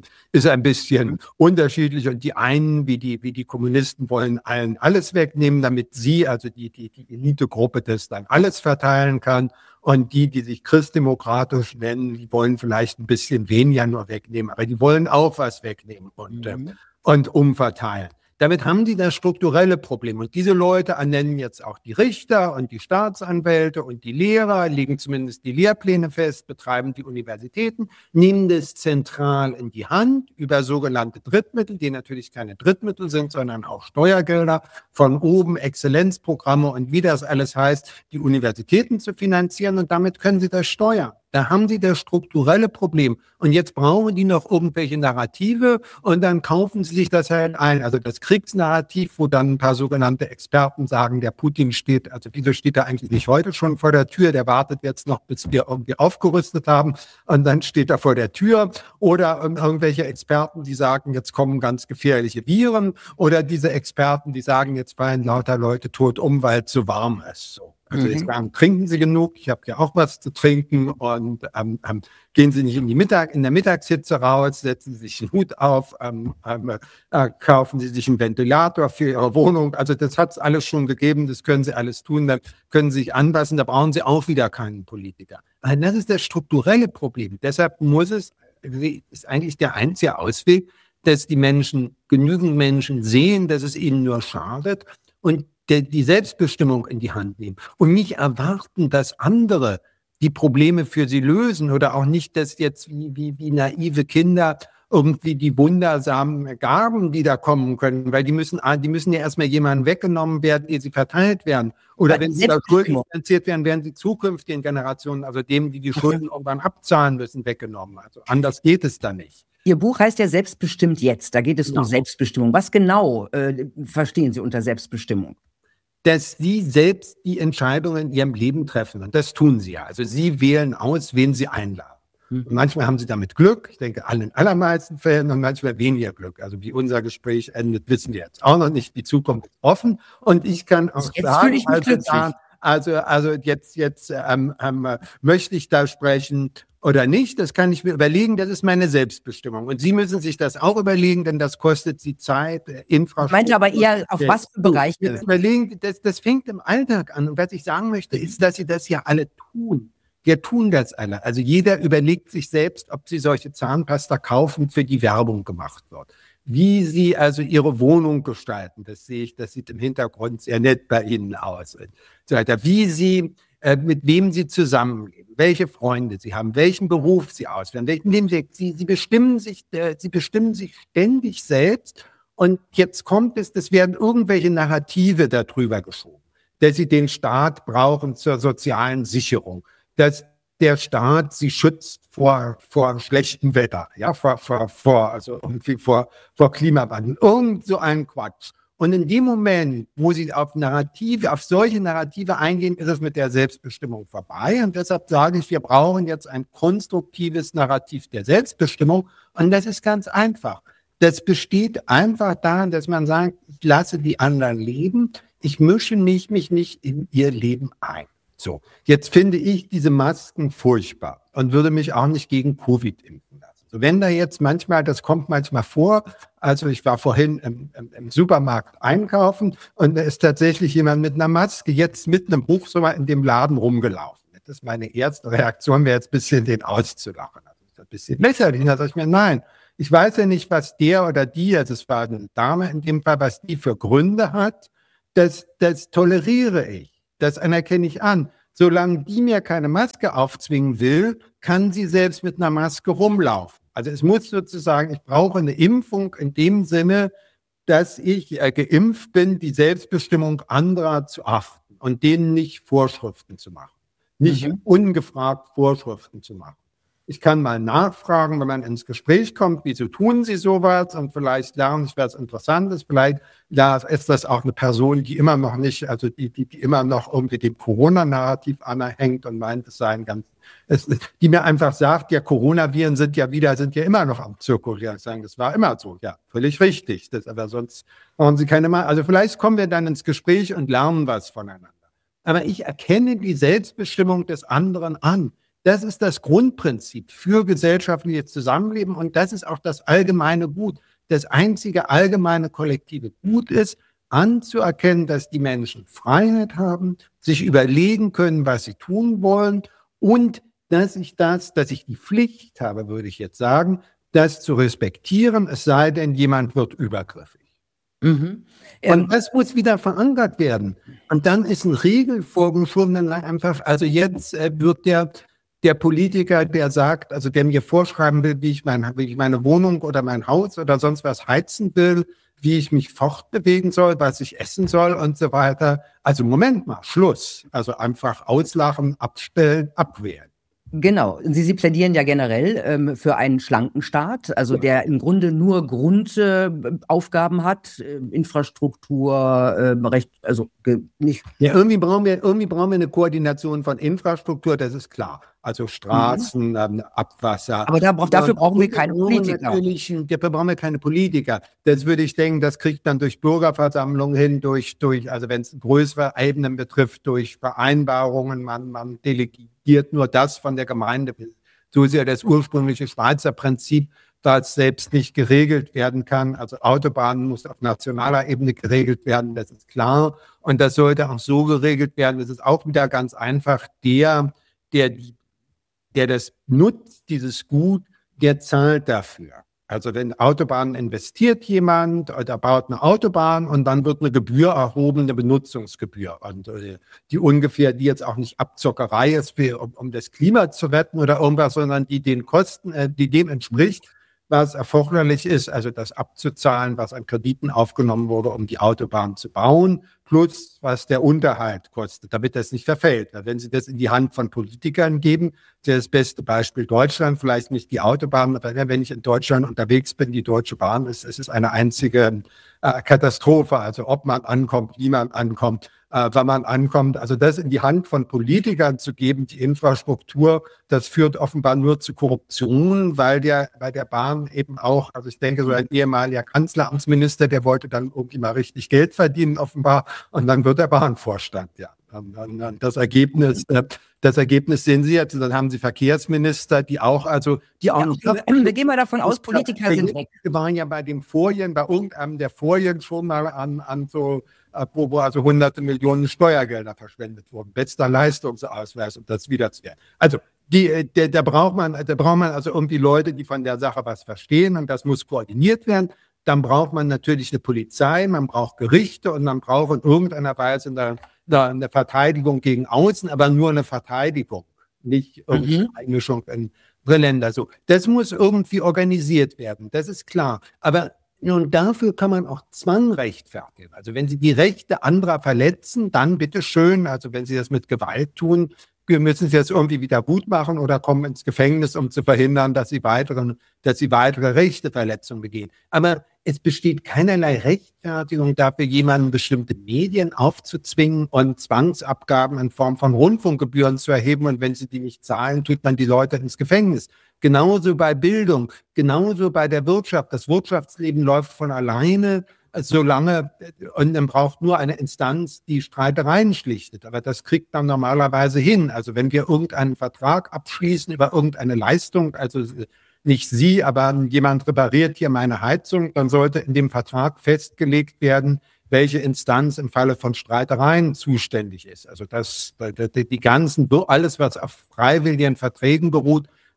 ein bisschen unterschiedlich. Und die einen, wie die Kommunisten, wollen allen alles wegnehmen, damit sie, also die Elitegruppe, das dann alles verteilen kann. Und die sich christdemokratisch nennen, die wollen vielleicht ein bisschen weniger nur wegnehmen, aber die wollen auch was wegnehmen und umverteilen. Damit haben die das strukturelle Problem. Und diese Leute ernennen jetzt auch die Richter und die Staatsanwälte und die Lehrer, legen zumindest die Lehrpläne fest, betreiben die Universitäten, nehmen das zentral in die Hand über sogenannte Drittmittel, die natürlich keine Drittmittel sind, sondern auch Steuergelder, von oben Exzellenzprogramme und wie das alles heißt, die Universitäten zu finanzieren. Und damit können sie das steuern. Da haben sie das strukturelle Problem. Und jetzt brauchen die noch irgendwelche Narrative und dann kaufen sie sich das halt ein. Also das Kriegsnarrativ, wo dann ein paar sogenannte Experten sagen, der Putin steht, also wieso steht er eigentlich nicht heute schon vor der Tür? Der wartet jetzt noch, bis wir irgendwie aufgerüstet haben und dann steht er vor der Tür. Oder irgendwelche Experten, die sagen, jetzt kommen ganz gefährliche Viren. Oder diese Experten, die sagen, jetzt fallen lauter Leute tot um, weil es so warm ist. So. Also jetzt sagen, trinken Sie genug, ich habe ja auch was zu trinken und gehen Sie nicht in der Mittagshitze raus, setzen Sie sich einen Hut auf, kaufen Sie sich einen Ventilator für Ihre Wohnung. Also das hat es alles schon gegeben, das können Sie alles tun, da können Sie sich anpassen, da brauchen Sie auch wieder keinen Politiker. Also das ist das strukturelle Problem. Deshalb ist eigentlich der einzige Ausweg, dass die Menschen, genügend Menschen sehen, dass es ihnen nur schadet und die Selbstbestimmung in die Hand nehmen und nicht erwarten, dass andere die Probleme für sie lösen oder auch nicht, dass jetzt wie naive Kinder irgendwie die wundersamen Gaben, die da kommen können, weil die müssen ja erstmal jemandem weggenommen werden, ehe sie verteilt werden. Oder wenn sie da Schulden finanziert werden, werden die zukünftigen Generationen, also dem, die Schulden irgendwann abzahlen müssen, weggenommen. Also anders geht es da nicht. Ihr Buch heißt ja Selbstbestimmt jetzt. Da geht es um Selbstbestimmung. Was genau verstehen Sie unter Selbstbestimmung? Dass sie selbst die Entscheidungen in ihrem Leben treffen. Und das tun sie ja. Also sie wählen aus, wen sie einladen. Und manchmal haben sie damit Glück, ich denke in den allermeisten Fällen, und manchmal weniger Glück. Also wie unser Gespräch endet, wissen wir jetzt auch noch nicht. Die Zukunft ist offen. Und ich kann auch sagen, also jetzt möchte ich da sprechen oder nicht, das kann ich mir überlegen, das ist meine Selbstbestimmung. Und Sie müssen sich das auch überlegen, denn das kostet Sie Zeit, Infrastruktur. Ich meinte aber eher, auf was für Bereiche? Jetzt überlegen, das fängt im Alltag an. Und was ich sagen möchte, ist, dass Sie das ja alle tun. Wir tun das alle. Also jeder überlegt sich selbst, ob Sie solche Zahnpasta kaufen, für die Werbung gemacht wird. Wie Sie also Ihre Wohnung gestalten, das sehe ich, das sieht im Hintergrund sehr nett bei Ihnen aus. Und so weiter. Wie Sie mit wem Sie zusammenleben, welche Freunde Sie haben, welchen Beruf Sie ausführen, welchen Lebensweg. Sie bestimmen sich ständig selbst. Und jetzt kommt es werden irgendwelche Narrative darüber geschoben, dass Sie den Staat brauchen zur sozialen Sicherung, dass der Staat sie schützt vor schlechtem Wetter, ja, vor Klimawandel. Irgend so ein Quatsch. Und in dem Moment, wo sie auf solche Narrative eingehen, ist es mit der Selbstbestimmung vorbei. Und deshalb sage ich, wir brauchen jetzt ein konstruktives Narrativ der Selbstbestimmung. Und das ist ganz einfach. Das besteht einfach darin, dass man sagt, ich lasse die anderen leben. Ich mische mich nicht in ihr Leben ein. So, jetzt finde ich diese Masken furchtbar und würde mich auch nicht gegen Covid impfen lassen. So, wenn da jetzt das kommt manchmal vor, also ich war vorhin im Supermarkt einkaufen und da ist tatsächlich jemand mit einer Maske jetzt mit einem Hubschrauber in dem Laden rumgelaufen. Das ist meine erste Reaktion, wäre jetzt ein bisschen den auszulachen. Also das ist ein bisschen lächerlich. Da sage ich mir, nein, Ich weiß ja nicht, was der oder die, also es war eine Dame in dem Fall, was die für Gründe hat. Das toleriere ich. Das anerkenne ich an. Solange die mir keine Maske aufzwingen will, kann sie selbst mit einer Maske rumlaufen. Also es muss sozusagen, ich brauche eine Impfung in dem Sinne, dass ich geimpft bin, die Selbstbestimmung anderer zu achten und denen nicht Vorschriften zu machen. Nicht ungefragt Vorschriften zu machen. Ich kann mal nachfragen, wenn man ins Gespräch kommt, wieso tun Sie sowas? Und vielleicht lerne ich was Interessantes. Vielleicht ist das auch eine Person, die immer noch nicht, also die immer noch irgendwie dem Corona-Narrativ anhängt und meint, es sei ein ganz, die mir einfach sagt, ja, Coronaviren sind ja immer noch am Zirkulieren. Sagen, das war immer so. Ja, völlig richtig. Aber sonst brauchen Sie keine Mal. Also vielleicht kommen wir dann ins Gespräch und lernen was voneinander. Aber ich erkenne die Selbstbestimmung des anderen an. Das ist das Grundprinzip für gesellschaftliches Zusammenleben und das ist auch das allgemeine Gut. Das einzige allgemeine kollektive Gut ist, anzuerkennen, dass die Menschen Freiheit haben, sich überlegen können, was sie tun wollen und dass ich die Pflicht habe, würde ich jetzt sagen, das zu respektieren, es sei denn, jemand wird übergriffig. Und das muss wieder verankert werden. Und dann ist ein Regel vorgeschoben, einfach, also jetzt wird der Politiker, der sagt, also der mir vorschreiben will, wie ich meine Wohnung oder mein Haus oder sonst was heizen will, wie ich mich fortbewegen soll, was ich essen soll und so weiter. Also Moment mal, Schluss. Also einfach auslachen, abstellen, abwehren. Genau. Sie plädieren ja generell für einen schlanken Staat, also der im Grunde nur Grundaufgaben hat, Infrastruktur, Recht, also nicht. Ja, irgendwie brauchen wir eine Koordination von Infrastruktur, das ist klar. Also Straßen, Abwasser. Aber dafür brauchen wir keine Politiker. Dafür brauchen wir keine Politiker. Das würde ich denken, das kriegt man durch Bürgerversammlungen hin, also wenn es größere Ebenen betrifft, durch Vereinbarungen, man delegiert nur das von der Gemeinde. So ist ja das ursprüngliche Schweizer Prinzip, das selbst nicht geregelt werden kann. Also Autobahnen muss auf nationaler Ebene geregelt werden, das ist klar. Und das sollte auch so geregelt werden. Das ist auch wieder ganz einfach. Der das nutzt, dieses Gut, der zahlt dafür. Also wenn Autobahnen investiert jemand oder baut eine Autobahn und dann wird eine Gebühr erhoben, eine Benutzungsgebühr. Und die jetzt auch nicht Abzockerei ist, um das Klima zu retten oder irgendwas, sondern die den Kosten, die dem entspricht, was erforderlich ist, also das abzuzahlen, was an Krediten aufgenommen wurde, um die Autobahn zu bauen, plus was der Unterhalt kostet, damit das nicht verfällt. Wenn Sie das in die Hand von Politikern geben, das beste Beispiel Deutschland, vielleicht nicht die Autobahn, aber wenn ich in Deutschland unterwegs bin, die Deutsche Bahn, es ist eine einzige Katastrophe, also ob man ankommt, wie man ankommt, wann man ankommt. Also das in die Hand von Politikern zu geben, die Infrastruktur, das führt offenbar nur zu Korruption, weil bei der Bahn eben auch, also ich denke, so ein ehemaliger Kanzleramtsminister, der wollte dann irgendwie mal richtig Geld verdienen, offenbar, und dann wird der Bahnvorstand, ja. Das Ergebnis sehen Sie jetzt, dann haben Sie Verkehrsminister, die auch nicht. Wir gehen mal davon aus, Politiker sind weg. Wir waren ja bei irgendeinem der Vorjen schon mal an so, wo also hunderte Millionen Steuergelder verschwendet wurden. Bester Leistungsausweis, um das wiederzuwehren. Also da braucht man also irgendwie Leute, die von der Sache was verstehen, und das muss koordiniert werden. Dann braucht man natürlich eine Polizei, man braucht Gerichte und man braucht in irgendeiner Weise eine Verteidigung gegen außen, aber nur eine Verteidigung, nicht irgendeine Einmischung in Länder. So, das muss irgendwie organisiert werden, das ist klar. Aber nun, dafür kann man auch Zwang rechtfertigen. Also wenn Sie die Rechte anderer verletzen, dann bitteschön. Also wenn Sie das mit Gewalt tun, müssen Sie das irgendwie wieder gut machen oder kommen ins Gefängnis, um zu verhindern, dass Sie weitere Rechteverletzungen begehen. Aber es besteht keinerlei Rechtfertigung dafür, jemanden bestimmte Medien aufzuzwingen und Zwangsabgaben in Form von Rundfunkgebühren zu erheben. Und wenn sie die nicht zahlen, tut man die Leute ins Gefängnis. Genauso bei Bildung, genauso bei der Wirtschaft. Das Wirtschaftsleben läuft von alleine, solange, und man braucht nur eine Instanz, die Streitereien schlichtet. Aber das kriegt man normalerweise hin. Also wenn wir irgendeinen Vertrag abschließen über irgendeine Leistung, also nicht Sie, aber jemand repariert hier meine Heizung, dann sollte in dem Vertrag festgelegt werden, welche Instanz im Falle von Streitereien zuständig ist. Also alles, was auf freiwilligen Verträgen beruht,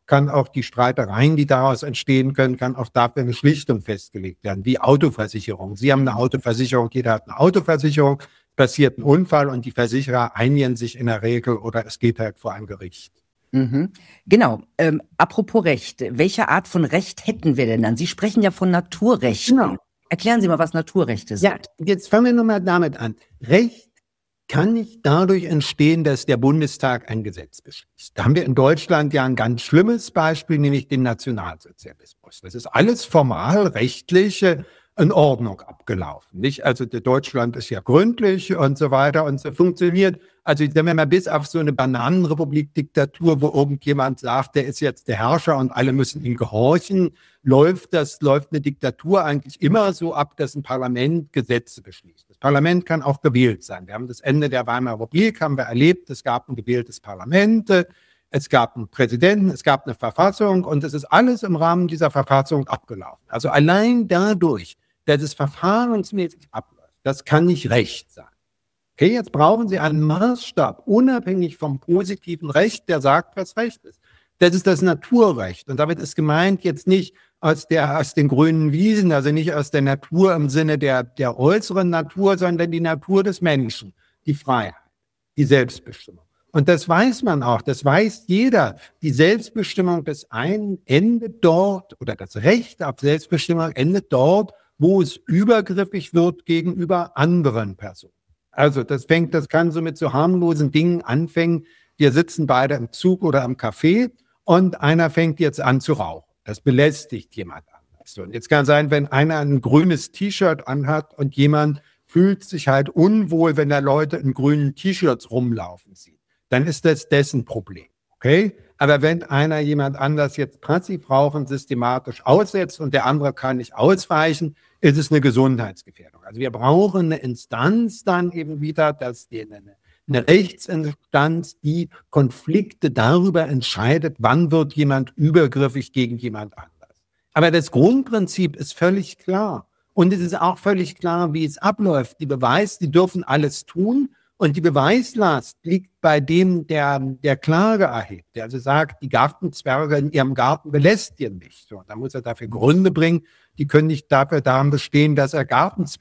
kann auch die Streitereien, die daraus entstehen können, kann auch dafür eine Schlichtung festgelegt werden, wie Autoversicherung. Sie haben eine Autoversicherung, jeder hat eine Autoversicherung, passiert ein Unfall und die Versicherer einigen sich in der Regel oder es geht halt vor ein Gericht. Mhm. Genau. Apropos Recht, welche Art von Recht hätten wir denn dann? Sie sprechen ja von Naturrechten. Genau. Erklären Sie mal, was Naturrechte sind. Ja, jetzt fangen wir nochmal damit an. Recht kann nicht dadurch entstehen, dass der Bundestag ein Gesetz beschließt. Da haben wir in Deutschland ja ein ganz schlimmes Beispiel, nämlich den Nationalsozialismus. Das ist alles formal rechtlich in Ordnung abgelaufen. Nicht? Also Deutschland ist ja gründlich und so weiter und so funktioniert. Also sagen wir mal, bis auf so eine Bananenrepublik-Diktatur, wo irgendjemand sagt, der ist jetzt der Herrscher und alle müssen ihm gehorchen, läuft eine Diktatur eigentlich immer so ab, dass ein Parlament Gesetze beschließt. Das Parlament kann auch gewählt sein. Wir haben das Ende der Weimarer Republik, haben wir erlebt, es gab ein gewähltes Parlament, es gab einen Präsidenten, es gab eine Verfassung und es ist alles im Rahmen dieser Verfassung abgelaufen. Also allein dadurch, dass es verfahrensmäßig abläuft, das kann nicht Recht sein. Okay, jetzt brauchen Sie einen Maßstab, unabhängig vom positiven Recht, der sagt, was Recht ist. Das ist das Naturrecht. Und damit ist gemeint jetzt nicht aus den grünen Wiesen, also nicht aus der Natur im Sinne der äußeren Natur, sondern die Natur des Menschen, die Freiheit, die Selbstbestimmung. Und das weiß man auch, das weiß jeder. Die Selbstbestimmung des einen endet dort, oder das Recht auf Selbstbestimmung endet dort, wo es übergriffig wird gegenüber anderen Personen. Also das kann so mit so harmlosen Dingen anfangen. Wir sitzen beide im Zug oder am Café und einer fängt jetzt an zu rauchen. Das belästigt jemand anders. Und jetzt kann sein, wenn einer ein grünes T-Shirt anhat und jemand fühlt sich halt unwohl, wenn da Leute in grünen T-Shirts rumlaufen sieht, dann ist das dessen Problem. Okay? Aber wenn jemand anders jetzt Passivrauchen systematisch aussetzt und der andere kann nicht ausweichen, ist es eine Gesundheitsgefährdung. Also wir brauchen eine Instanz dann eben wieder, eine Rechtsinstanz, die Konflikte darüber entscheidet, wann wird jemand übergriffig gegen jemand anders. Aber das Grundprinzip ist völlig klar. Und es ist auch völlig klar, wie es abläuft. Die dürfen alles tun. Und die Beweislast liegt bei dem, der Klage erhebt, der also sagt, die Gartenzwerge in ihrem Garten belästigen mich. So, dann muss er dafür Gründe bringen, die können nicht daran bestehen, dass er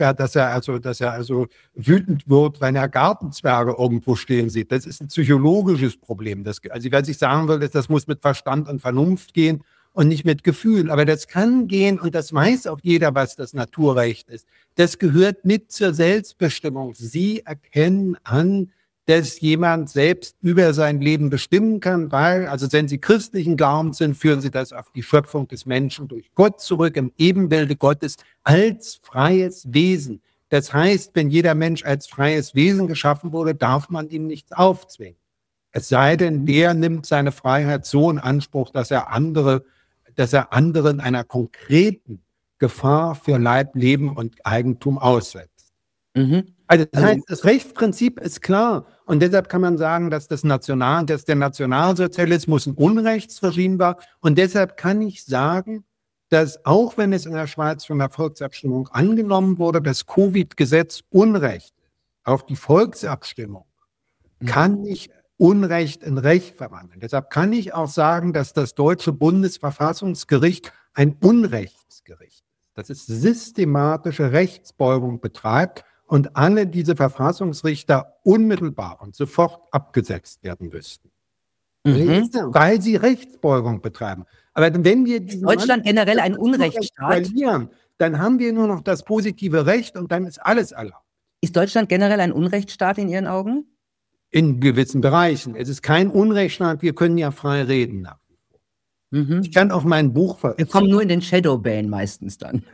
wütend wird, wenn er Gartenzwerge irgendwo stehen sieht. Das ist ein psychologisches Problem. Was ich sagen will, ist, das muss mit Verstand und Vernunft gehen und nicht mit Gefühl. Aber das kann gehen und das weiß auch jeder, was das Naturrecht ist. Das gehört mit zur Selbstbestimmung. Sie erkennen an, dass jemand selbst über sein Leben bestimmen kann, weil, also wenn Sie christlichen Glaubens sind, führen Sie das auf die Schöpfung des Menschen durch Gott zurück, im Ebenbilde Gottes, als freies Wesen. Das heißt, wenn jeder Mensch als freies Wesen geschaffen wurde, darf man ihm nichts aufzwingen. Es sei denn, der nimmt seine Freiheit so in Anspruch, dass er anderen einer konkreten Gefahr für Leib, Leben und Eigentum aussetzt. Mhm. Also das heißt, das Rechtsprinzip ist klar. Und deshalb kann man sagen, dass der Nationalsozialismus ein Unrechtsregime war. Und deshalb kann ich sagen, dass auch wenn es in der Schweiz von der Volksabstimmung angenommen wurde, das Covid-Gesetz Unrecht auf die Volksabstimmung, kann ich Unrecht in Recht verwandeln. Deshalb kann ich auch sagen, dass das deutsche Bundesverfassungsgericht ein Unrechtsgericht ist, dass es systematische Rechtsbeugung betreibt und alle diese Verfassungsrichter unmittelbar und sofort abgesetzt werden müssten. Weil sie Rechtsbeugung betreiben. Aber wenn wir Deutschland generell ein Unrechtsstaat verlieren, dann haben wir nur noch das positive Recht und dann ist alles erlaubt. Ist Deutschland generell ein Unrechtsstaat in Ihren Augen? In gewissen Bereichen. Es ist kein Unrechtsstaat, wir können ja frei reden. Ich kann auch mein Buch Wir kommen nur in den Shadowban meistens dann.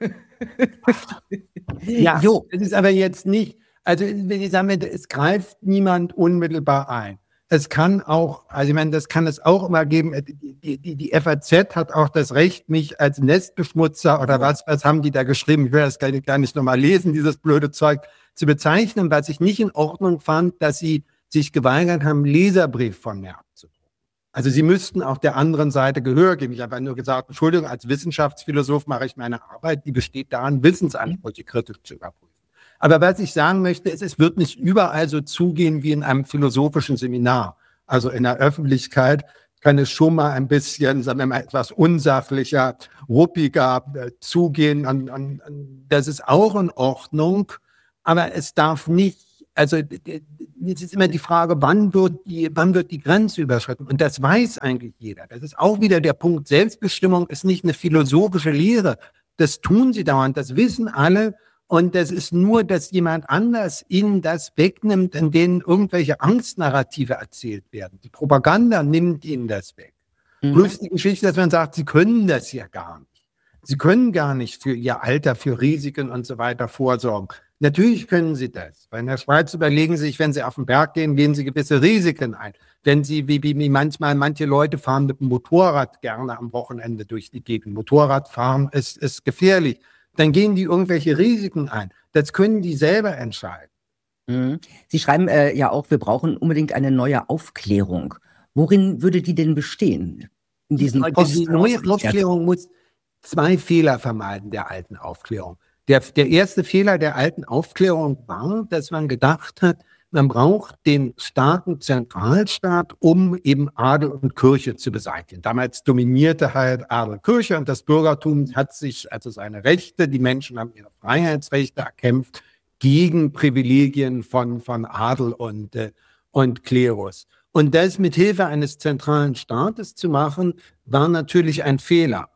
Ja, es ist aber jetzt nicht, also wenn ich sage, es greift niemand unmittelbar ein. Es kann auch, also ich meine, das kann es auch immer geben, die FAZ hat auch das Recht, mich als Nestbeschmutzer oder was haben die da geschrieben, ich will das gar nicht nochmal lesen, dieses blöde Zeug, zu bezeichnen, was ich nicht in Ordnung fand, dass sie sich geweigert haben, einen Leserbrief von mir abzudrucken. Also sie müssten auch der anderen Seite Gehör geben. Ich habe nur gesagt, Entschuldigung, als Wissenschaftsphilosoph mache ich meine Arbeit, die besteht darin, Wissensansprüche kritisch zu überprüfen. Aber was ich sagen möchte, ist, es wird nicht überall so zugehen wie in einem philosophischen Seminar, also in der Öffentlichkeit, kann es schon mal ein bisschen, sagen wir mal, etwas unsachlicher, ruppiger zugehen. Das ist auch in Ordnung, aber es darf nicht, also jetzt ist immer die Frage, wann wird die Grenze überschritten? Und das weiß eigentlich jeder. Das ist auch wieder der Punkt. Selbstbestimmung ist nicht eine philosophische Lehre. Das tun sie dauernd, das wissen alle. Und das ist nur, dass jemand anders ihnen das wegnimmt, in denen irgendwelche Angstnarrative erzählt werden. Die Propaganda nimmt ihnen das weg. Plus die Geschichte, dass man sagt, sie können das ja gar nicht. Sie können gar nicht für ihr Alter, für Risiken und so weiter vorsorgen. Natürlich können sie das. Weil in der Schweiz überlegen sie sich, wenn sie auf den Berg gehen, gehen sie gewisse Risiken ein. Wenn sie, wie manche Leute fahren mit dem Motorrad gerne am Wochenende durch die Gegend. Motorradfahren ist gefährlich. Dann gehen die irgendwelche Risiken ein. Das können die selber entscheiden. Sie schreiben ja auch, wir brauchen unbedingt eine neue Aufklärung. Worin würde die denn bestehen? In diesen Die neue Aufklärung muss 2 Fehler vermeiden der alten Aufklärung. Der erste Fehler der alten Aufklärung war, dass man gedacht hat, man braucht den starken Zentralstaat, um eben Adel und Kirche zu beseitigen. Damals dominierte halt Adel und Kirche und das Bürgertum hat sich also seine Rechte, die Menschen haben ihre Freiheitsrechte erkämpft, gegen Privilegien von Adel und Klerus. Und das mit Hilfe eines zentralen Staates zu machen, war natürlich ein Fehler.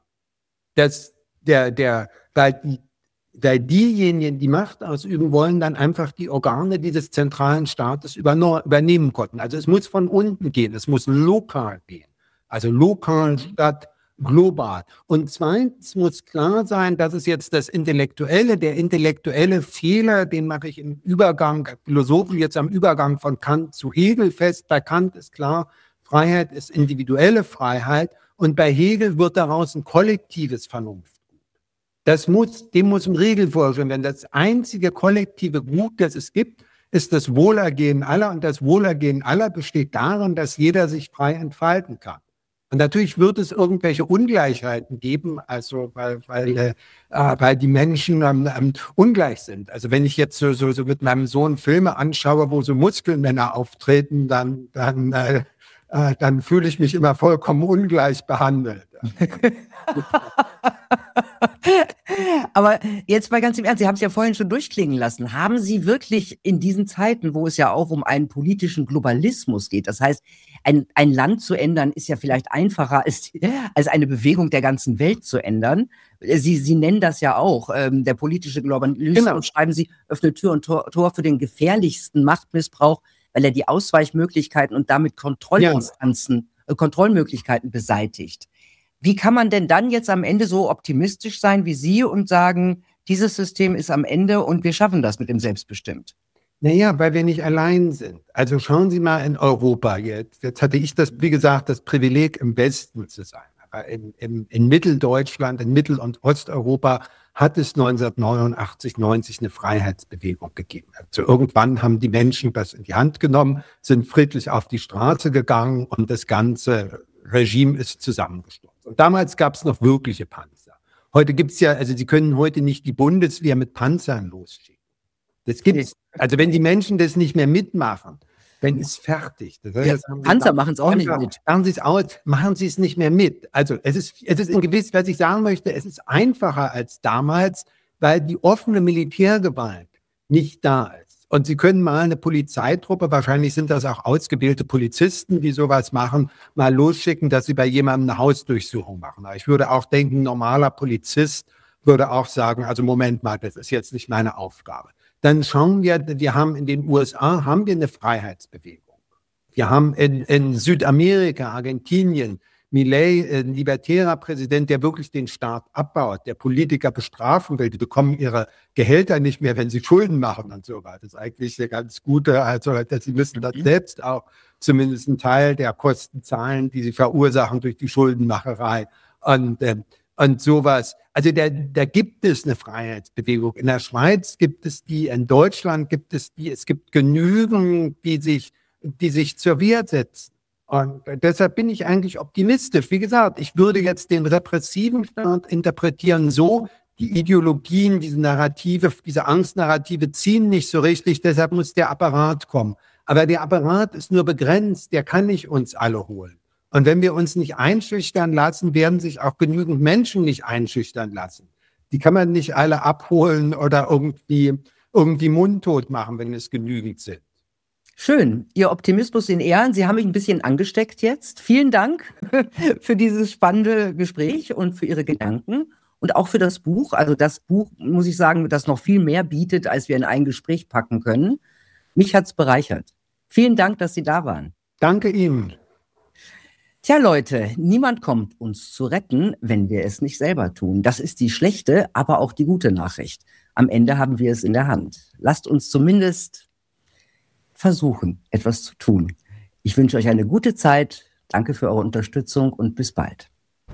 Weil diejenigen, die Macht ausüben wollen, dann einfach die Organe dieses zentralen Staates übernehmen konnten. Also es muss von unten gehen, es muss lokal gehen. Also lokal statt global. Und zweitens muss klar sein, dass es jetzt der intellektuelle Fehler, den mache ich im Übergang, Philosophen jetzt am Übergang von Kant zu Hegel fest. Bei Kant ist klar, Freiheit ist individuelle Freiheit und bei Hegel wird daraus ein kollektives Vernunft. Dem muss ein Regel vorstellen, denn das einzige kollektive Gut, das es gibt, ist das Wohlergehen aller. Und das Wohlergehen aller besteht darin, dass jeder sich frei entfalten kann. Und natürlich wird es irgendwelche Ungleichheiten geben, also weil die Menschen ungleich sind. Also wenn ich jetzt so mit meinem Sohn Filme anschaue, wo so Muskelmänner auftreten, dann fühle ich mich immer vollkommen ungleich behandelt. Aber jetzt mal ganz im Ernst, Sie haben es ja vorhin schon durchklingen lassen. Haben Sie wirklich in diesen Zeiten, wo es ja auch um einen politischen Globalismus geht, das heißt, ein Land zu ändern, ist ja vielleicht einfacher als eine Bewegung der ganzen Welt zu ändern. Sie nennen das ja auch, der politische Globalismus, genau. Schreiben Sie, öffnet Tür und Tor für den gefährlichsten Machtmissbrauch, weil er die Ausweichmöglichkeiten und damit Kontrollmöglichkeiten beseitigt. Wie kann man denn dann jetzt am Ende so optimistisch sein wie Sie und sagen, dieses System ist am Ende und wir schaffen das mit dem Selbstbestimmt? Naja, weil wir nicht allein sind. Also schauen Sie mal in Europa jetzt. Jetzt hatte ich wie gesagt, das Privileg, im Westen zu sein. Aber in Mitteldeutschland, in Mittel- und Osteuropa hat es 1989, 90 eine Freiheitsbewegung gegeben. Also irgendwann haben die Menschen das in die Hand genommen, sind friedlich auf die Straße gegangen und das ganze Regime ist zusammengestürzt. Und damals gab es noch wirkliche Panzer. Heute gibt's ja, also Sie können heute nicht die Bundeswehr mit Panzern losschicken. Das gibt's. Also wenn die Menschen das nicht mehr mitmachen, dann ist fertig. Panzer machen es auch nicht mit. Machen Sie es aus, machen Sie es nicht mehr mit. Also es ist in gewiss, was ich sagen möchte, es ist einfacher als damals, weil die offene Militärgewalt nicht da ist. Und Sie können mal eine Polizeitruppe, wahrscheinlich sind das auch ausgebildete Polizisten, die sowas machen, mal losschicken, dass sie bei jemandem eine Hausdurchsuchung machen. Aber ich würde auch denken, ein normaler Polizist würde auch sagen, also Moment mal, das ist jetzt nicht meine Aufgabe. Dann schauen wir haben in den USA eine Freiheitsbewegung. Wir haben in Südamerika, Argentinien, Milei, ein libertärer Präsident, der wirklich den Staat abbaut, der Politiker bestrafen will. Die bekommen ihre Gehälter nicht mehr, wenn sie Schulden machen und so weiter. Das ist eigentlich eine ganz gute, also sie müssen das selbst auch zumindest einen Teil der Kosten zahlen, die sie verursachen durch die Schuldenmacherei und sowas. Also da gibt es eine Freiheitsbewegung. In der Schweiz gibt es die, in Deutschland gibt es die. Es gibt genügend, die sich zur Wehr setzen. Und deshalb bin ich eigentlich optimistisch. Wie gesagt, ich würde jetzt den repressiven Staat interpretieren so, die Ideologien, diese Narrative, diese Angstnarrative ziehen nicht so richtig, deshalb muss der Apparat kommen. Aber der Apparat ist nur begrenzt, der kann nicht uns alle holen. Und wenn wir uns nicht einschüchtern lassen, werden sich auch genügend Menschen nicht einschüchtern lassen. Die kann man nicht alle abholen oder irgendwie mundtot machen, wenn es genügend sind. Schön, Ihr Optimismus in Ehren. Sie haben mich ein bisschen angesteckt jetzt. Vielen Dank für dieses spannende Gespräch und für Ihre Gedanken und auch für das Buch. Also das Buch, muss ich sagen, das noch viel mehr bietet, als wir in ein Gespräch packen können. Mich hat's bereichert. Vielen Dank, dass Sie da waren. Danke Ihnen. Tja, Leute, niemand kommt uns zu retten, wenn wir es nicht selber tun. Das ist die schlechte, aber auch die gute Nachricht. Am Ende haben wir es in der Hand. Lasst uns zumindest versuchen, etwas zu tun. Ich wünsche euch eine gute Zeit. Danke für eure Unterstützung und bis bald.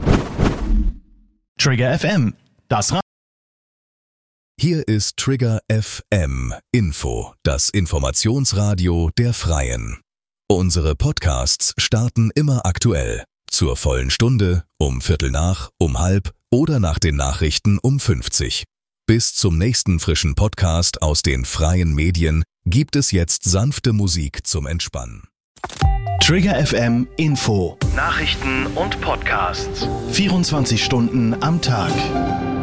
Trigger FM, das Hier ist Trigger FM Info, das Informationsradio der Freien. Unsere Podcasts starten immer aktuell. Zur vollen Stunde, um 7:15, um 13:30 oder nach den Nachrichten um 50. Bis zum nächsten frischen Podcast aus den freien Medien gibt es jetzt sanfte Musik zum Entspannen. Trigger FM Info. Nachrichten und Podcasts. 24 Stunden am Tag.